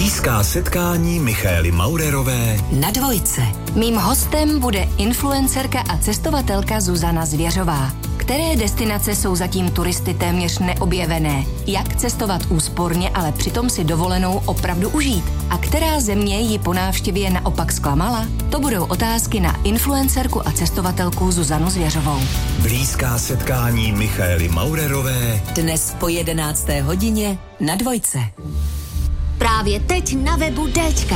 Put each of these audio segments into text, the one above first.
Blízká setkání Michaely Maurerové na Dvojce. Mým hostem bude influencerka a cestovatelka Zuzana Zvěřová. Které destinace jsou zatím turisty téměř neobjevené? Jak cestovat úsporně, ale přitom si dovolenou opravdu užít? A která země ji po návštěvě naopak zklamala? To budou otázky na influencerku a cestovatelku Zuzanu Zvěřovou. Blízká setkání Michaely Maurerové dnes po 11. hodině na Dvojce. Právě teď na webu Dčka.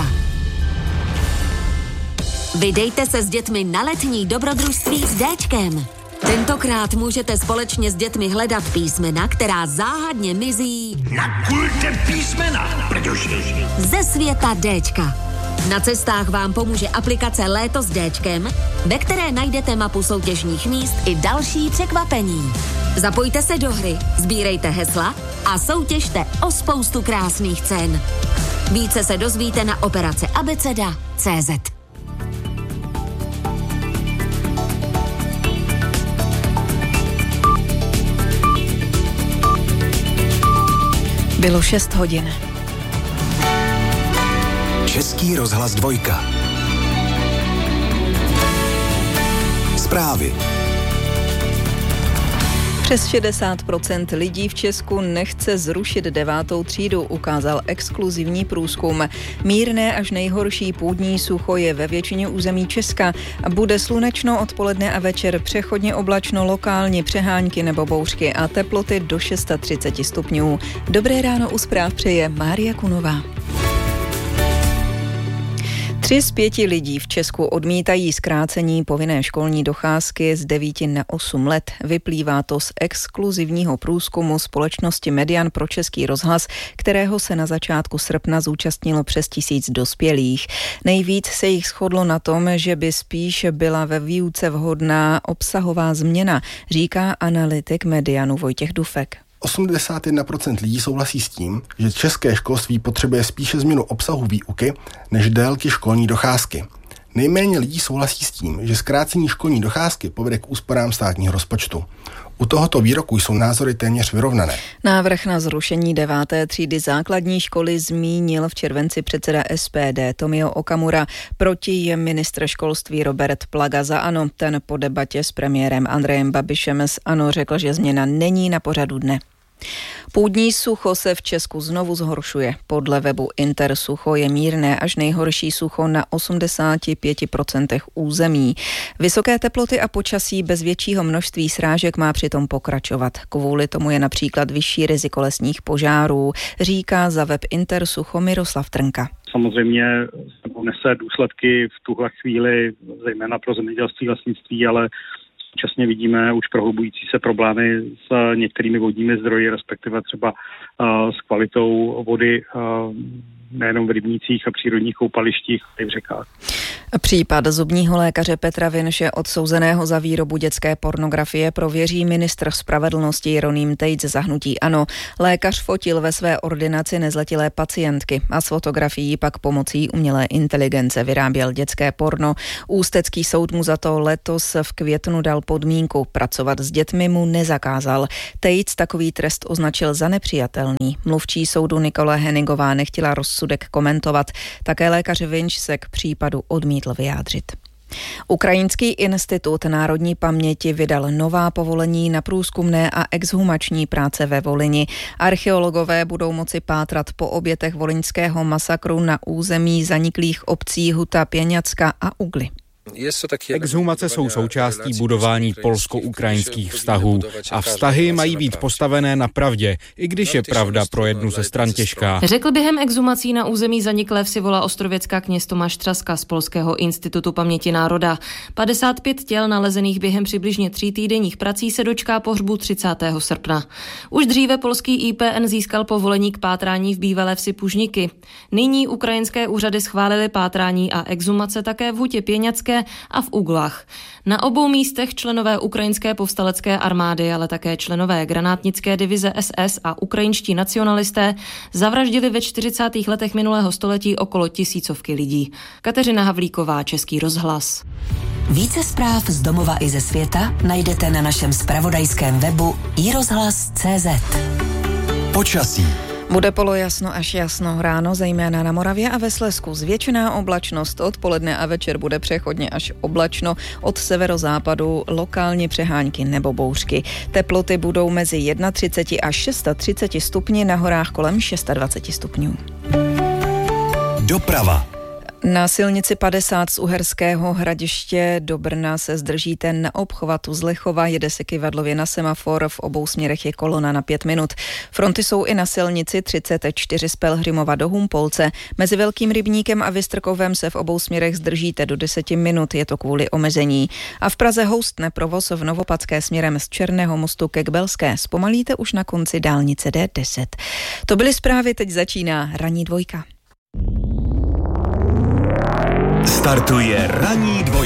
Vydejte se s dětmi na letní dobrodružství s Dčkem. Tentokrát můžete společně s dětmi hledat písmena, která záhadně mizí na kulte písmena, protože ze světa Dčka. Na cestách vám pomůže aplikace Léto s Dčkem, ve které najdete mapu soutěžních míst i další překvapení. Zapojte se do hry, sbírejte hesla a soutěžte o spoustu krásných cen. Více se dozvíte na operace abeceda.cz. Bylo 6 hodin. Český rozhlas 2. Zprávy. Přes 60% lidí v Česku nechce zrušit 9. třídu, ukázal exkluzivní průzkum. Mírné až nejhorší půdní sucho je ve většině území Česka. Bude slunečno odpoledne a večer, přechodně oblačno, lokálně přehánky nebo bouřky a teploty do 630 stupňů. Dobré ráno u zpráv přeje Mária Kunová. 3 z 5 lidí v Česku odmítají zkrácení povinné školní docházky z 9 na 8 let. Vyplývá to z exkluzivního průzkumu společnosti Median pro Český rozhlas, kterého se na začátku srpna zúčastnilo přes 1000 dospělých. Nejvíc se jich shodlo na tom, že by spíš byla ve výuce vhodná obsahová změna, říká analytik Medianu Vojtěch Dufek. 81% lidí souhlasí s tím, že české školství potřebuje spíše změnu obsahu výuky než délky školní docházky. Nejméně lidí souhlasí s tím, že zkrácení školní docházky povede k úsporám státního rozpočtu. U tohoto výroku jsou názory téměř vyrovnané. Návrh na zrušení 9. třídy základní školy zmínil v červenci předseda SPD Tomio Okamura. Proti je ministr školství Robert Plaga za ANO. Ten po debatě s premiérem Andrejem Babišem z ANO řekl, že změna není na pořadu dne. Půdní sucho se v Česku znovu zhoršuje. Podle webu Intersucho je mírné až nejhorší sucho na 85% území. Vysoké teploty a počasí bez většího množství srážek má přitom pokračovat. Kvůli tomu je například vyšší riziko lesních požárů, říká za web Intersucho Miroslav Trnka. Samozřejmě nese důsledky v tuhle chvíli, zejména pro zemědělství, lesnictví, ale současně vidíme už prohlubující se problémy s některými vodními zdroji, respektive třeba s kvalitou vody nejenom v rybnících a přírodních koupalištích i v řekách. Případ zubního lékaře Petra Vinše, odsouzeného za výrobu dětské pornografie, prověří ministr spravedlnosti Jeroným Tejc za hnutí ANO. Lékař fotil ve své ordinaci nezletilé pacientky a s fotografií pak pomocí umělé inteligence vyráběl dětské porno. Ústecký soud mu za to letos v květnu dal podmínku. Pracovat s dětmi mu nezakázal. Tejc takový trest označil za nepřijatelný. Mluvčí soudu Nikola Hennigová nechtěla rozsudek komentovat. Také lékař Vinš se k případu odmítl vyjádřit. Ukrajinský institut národní paměti vydal nová povolení na průzkumné a exhumační práce ve Volyni. Archeologové budou moci pátrat po obětech volyňského masakru na území zaniklých obcí Huta, Pěňacka a Ugly. Exhumace jsou součástí budování polsko-ukrajinských vztahů a vztahy mají být postavené na pravdě, i když je pravda pro jednu ze stran těžká. Řekl během exhumací na území zaniklé Vsivola Ostrověcka kněz Tomáš Třaska z Polského institutu paměti národa. 55 těl nalezených během přibližně 3 týdenních prací se dočká pohřbu 30. srpna. Už dříve polský IPN získal povolení k pátrání v bývalé vsi Pužniky. Nyní ukrajinské úřady schválily pátrání a exhumace také v Hutě Pěňacké a v Uglách. Na obou místech členové ukrajinské povstalecké armády, ale také členové granátnické divize SS a ukrajinští nacionalisté zavraždili ve 40. letech minulého století okolo 1000 lidí. Kateřina Havlíková, Český rozhlas. Více zpráv z domova i ze světa najdete na našem zpravodajském webu iRozhlas.cz. Počasí. Bude polojasno až jasno ráno, zejména na Moravě a ve Slezsku. Zvětšená oblačnost, odpoledne a večer bude přechodně až oblačno, od severozápadu lokálně přehánky nebo bouřky. Teploty budou mezi 31 až 630 stupni, na horách kolem 26 stupňů. Doprava. Na silnici 50 z Uherského Hradiště do Brna se zdržíte na obchvatu z Lechova, jede se kyvadlově na semafor, v obou směrech je kolona na 5 minut. Fronty jsou i na silnici 34 z Pelhřimova do Humpolce. Mezi Velkým Rybníkem a Vystrkovem se v obou směrech zdržíte do 10 minut, je to kvůli omezení. A v Praze houstne provoz v Novopadské směrem z Černého mostu ke Kbelské. Zpomalíte už na konci dálnice D10. To byly zprávy, teď začíná Ranní dvojka. Startuje Ranní dvojka.